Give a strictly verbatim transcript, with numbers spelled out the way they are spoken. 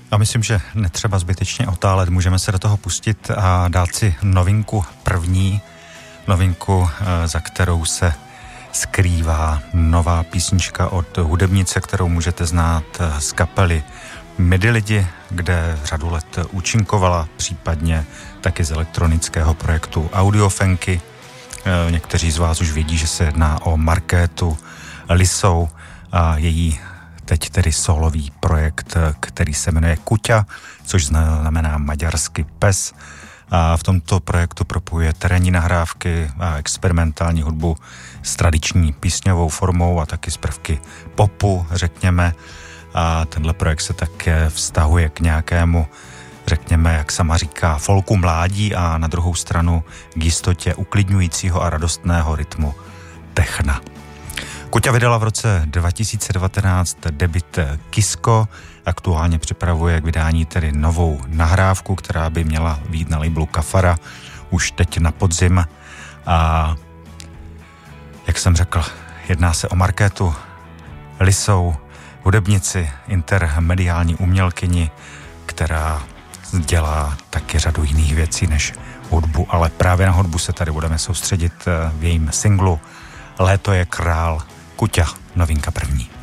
A myslím, že netřeba zbytečně otálet, můžeme se do toho pustit a dát si novinku první, novinku, za kterou se skrývá nová písnička od hudebnice, kterou můžete znát z kapely Midi Lidi, kde řadu let účinkovala, případně taky z elektronického projektu Audiofenky. Někteří z vás už vědí, že se jedná o Markétu Lisou a její teď tedy solový projekt, který se jmenuje Kuťa, což znamená maďarsky pes. A v tomto projektu propojuje terénní nahrávky a experimentální hudbu s tradiční písňovou formou a taky z prvky popu, řekněme. A tenhle projekt se také vztahuje k nějakému, řekněme, jak sama říká, folku mládí a na druhou stranu k jistotě uklidňujícího a radostného rytmu techna. Kuťa vydala v roce dva tisíce devatenáct debut Kisko, aktuálně připravuje k vydání tedy novou nahrávku, která by měla vyjít na labelu Kafara už teď na podzim. A jak jsem řekl, jedná se o Markétu Lisou, hudebnici, intermediální umělkyni, která dělá taky řadu jiných věcí než hudbu, ale právě na hudbu se tady budeme soustředit v jejím singlu Léto je král, Kuťa, novinka první.